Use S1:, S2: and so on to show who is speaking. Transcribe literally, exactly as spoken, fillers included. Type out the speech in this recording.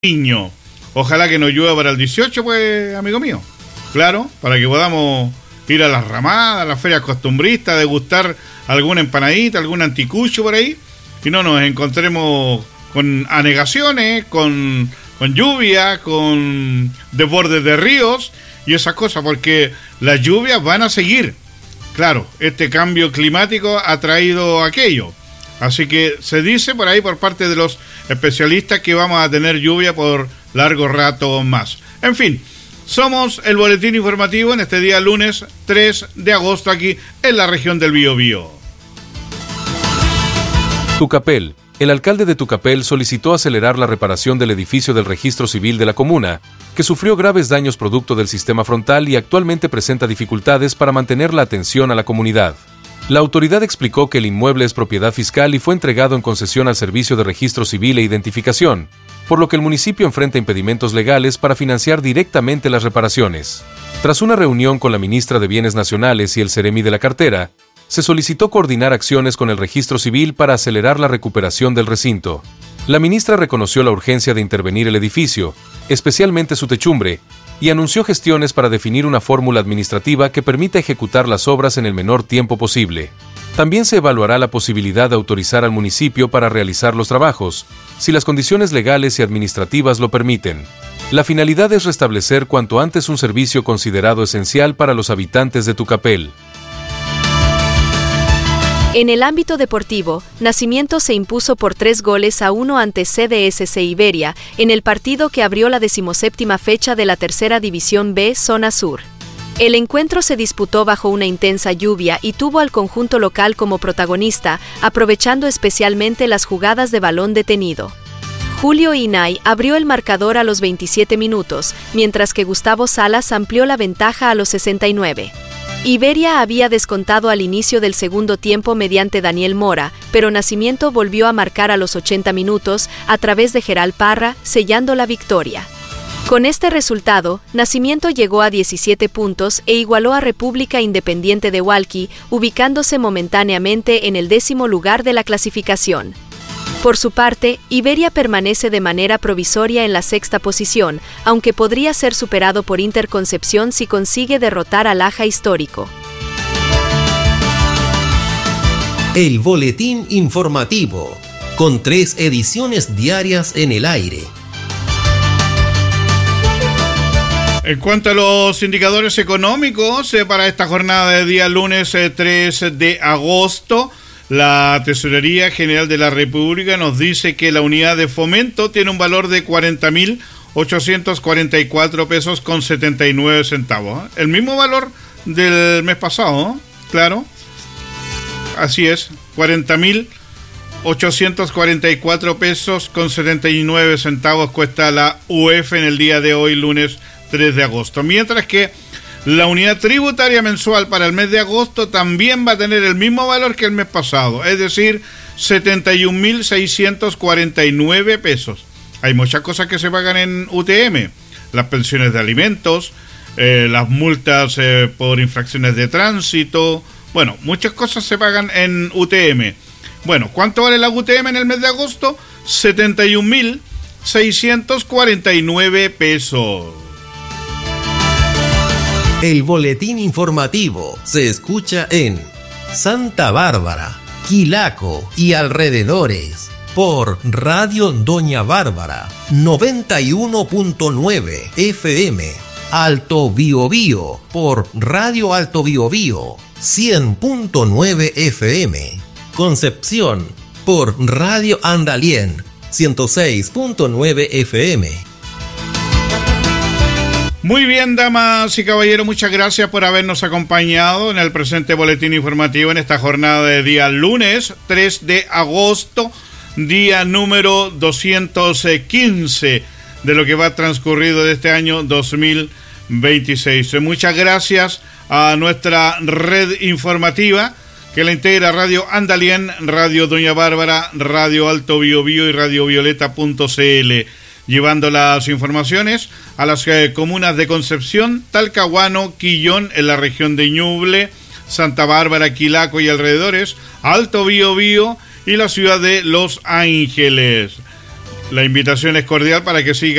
S1: Niño. Ojalá que nos llueva para el dieciocho, pues, amigo mío. Claro, para que podamos ir a las ramadas, a las ferias costumbristas, degustar alguna empanadita, algún anticucho por ahí, y no nos encontremos con anegaciones, con, con lluvia, con desbordes de ríos y esas cosas, porque las lluvias van a seguir. Claro, este cambio climático ha traído aquello. Así que se dice por ahí por parte de los especialistas que vamos a tener lluvia por largo rato más. En fin, somos el boletín informativo en este día lunes tres de agosto aquí en la región del Biobío.
S2: Tucapel. El alcalde de Tucapel solicitó acelerar la reparación del edificio del registro civil de la comuna, que sufrió graves daños producto del sistema frontal y actualmente presenta dificultades para mantener la atención a la comunidad. La autoridad explicó que el inmueble es propiedad fiscal y fue entregado en concesión al Servicio de Registro Civil e Identificación, por lo que el municipio enfrenta impedimentos legales para financiar directamente las reparaciones. Tras una reunión con la ministra de Bienes Nacionales y el Seremi de la cartera, se solicitó coordinar acciones con el Registro Civil para acelerar la recuperación del recinto. La ministra reconoció la urgencia de intervenir el edificio, especialmente su techumbre, y anunció gestiones para definir una fórmula administrativa que permita ejecutar las obras en el menor tiempo posible. También se evaluará la posibilidad de autorizar al municipio para realizar los trabajos, si las condiciones legales y administrativas lo permiten. La finalidad es restablecer cuanto antes un servicio considerado esencial para los habitantes de Tucapel.
S3: En el ámbito deportivo, Nacimiento se impuso por tres goles a uno ante C D S C Iberia en el partido que abrió la decimoséptima fecha de la Tercera División B Zona Sur. El encuentro se disputó bajo una intensa lluvia y tuvo al conjunto local como protagonista, aprovechando especialmente las jugadas de balón detenido. Julio Inay abrió el marcador a los veintisiete minutos, mientras que Gustavo Salas amplió la ventaja a los sesenta y nueve. Iberia había descontado al inicio del segundo tiempo mediante Daniel Mora, pero Nacimiento volvió a marcar a los ochenta minutos a través de Geral Parra, sellando la victoria. Con este resultado, Nacimiento llegó a diecisiete puntos e igualó a República Independiente de Hualqui, ubicándose momentáneamente en el décimo lugar de la clasificación. Por su parte, Iberia permanece de manera provisoria en la sexta posición, aunque podría ser superado por Interconcepción si consigue derrotar al Aja Histórico.
S4: El boletín informativo, con tres ediciones diarias en el aire.
S1: En cuanto a los indicadores económicos, eh, para esta jornada de día lunes eh, tres de agosto, la Tesorería General de la República nos dice que la unidad de fomento tiene un valor de cuarenta mil ochocientos cuarenta y cuatro pesos con setenta y nueve centavos. ¿eh? El mismo valor del mes pasado, ¿eh? Claro. Así es, cuarenta mil ochocientos cuarenta y cuatro pesos con setenta y nueve centavos cuesta la U F en el día de hoy, lunes tres de agosto. Mientras que la unidad tributaria mensual para el mes de agosto también va a tener el mismo valor que el mes pasado, es decir, setenta y un mil seiscientos cuarenta y nueve pesos. Hay muchas cosas que se pagan en U T M, las pensiones de alimentos, eh, las multas eh, por infracciones de tránsito, bueno, muchas cosas se pagan en U T M. Bueno, ¿cuánto vale la U T M en el mes de agosto? setenta y un mil seiscientos cuarenta y nueve pesos.
S4: El boletín informativo se escucha en Santa Bárbara, Quilaco y alrededores por Radio Doña Bárbara noventa y uno punto nueve F M, Alto Biobío por Radio Alto Biobío cien punto nueve F M, Concepción por Radio Andalien ciento seis punto nueve F M.
S1: Muy bien, damas y caballeros, muchas gracias por habernos acompañado en el presente boletín informativo en esta jornada de día lunes tres de agosto, día número doscientos quince de lo que va transcurrido de este año dos mil veintiséis. Muchas gracias a nuestra red informativa que la integra Radio Andalien, Radio Doña Bárbara, Radio Alto Biobío y Radio Violeta punto c l. Llevando las informaciones a las eh, comunas de Concepción, Talcahuano, Quillón en la región de Ñuble, Santa Bárbara, Quilaco y alrededores, Alto Biobío y la ciudad de Los Ángeles. La invitación es cordial para que siga